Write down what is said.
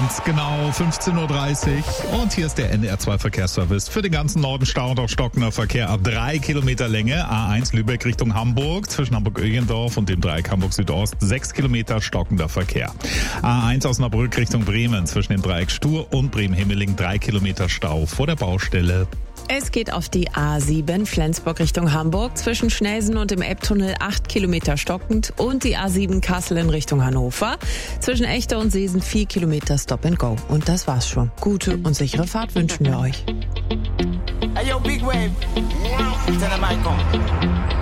Genau 15.30 Uhr. Und hier ist der NDR2 Verkehrsservice für den ganzen Norden. Stau und auch stockender Verkehr ab 3 Kilometer Länge. A1 Lübeck Richtung Hamburg, zwischen Hamburg-Ögendorf und dem Dreieck Hamburg-Südost 6 Kilometer stockender Verkehr. A1 Osnabrück Richtung Bremen, zwischen dem Dreieck Stur und Bremen-Himmeling 3 Kilometer Stau vor der Baustelle. Es geht auf die A7 Flensburg Richtung Hamburg, zwischen Schnelsen und dem Elbtunnel 8 Kilometer stockend, und die A7 Kassel in Richtung Hannover, zwischen Echte und Seesen 4 Kilometer Stop and Go. Und das war's schon. Gute und sichere Fahrt wünschen wir euch. Hey, yo, Big Wave. Tell them I come.